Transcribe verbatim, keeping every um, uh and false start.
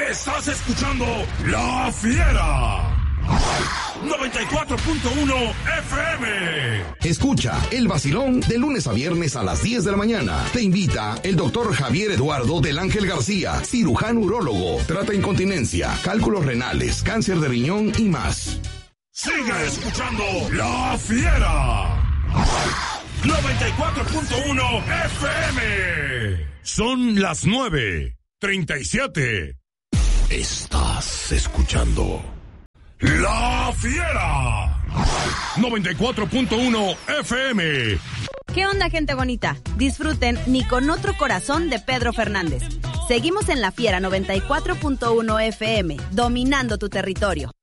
Estás escuchando La Fiera. noventa y cuatro punto uno F M. Escucha el vacilón de lunes a viernes a las diez de la mañana. Te invita el doctor Javier Eduardo del Ángel García, cirujano urólogo. Trata incontinencia, cálculos renales, cáncer de riñón y más. Sigue escuchando La Fiera. noventa y cuatro punto uno F M. Son las nueve treinta y siete. Estás escuchando La Fiera. noventa y cuatro punto uno F M. ¿Qué onda, gente bonita? Disfruten Ni con otro corazón de Pedro Fernández. Seguimos en La Fiera noventa y cuatro punto uno F M, dominando tu territorio.